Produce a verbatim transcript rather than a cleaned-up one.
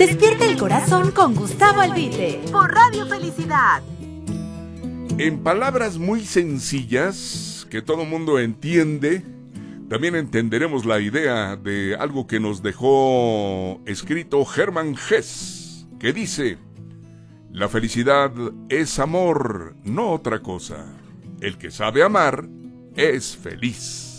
Despierta el corazón con Gustavo Albite por Radio Felicidad. En palabras muy sencillas que todo mundo entiende, también entenderemos la idea de algo que nos dejó escrito Hermann Hesse, que dice: la felicidad es amor, no otra cosa. El que sabe amar es feliz.